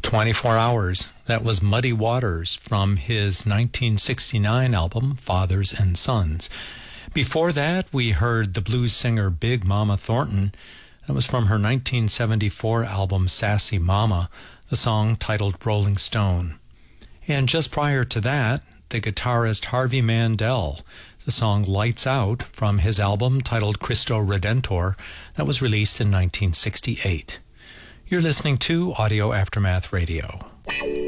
24 Hours. That was Muddy Waters from his 1969 album, Fathers and Sons. Before that, we heard the blues singer Big Mama Thornton. That was from her 1974 album, Sassy Mama, the song titled Rolling Stone. And just prior to that, the guitarist Harvey Mandel, the song Lights Out from his album titled Cristo Redentor, that was released in 1968. You're listening to Audio Aftermath Radio.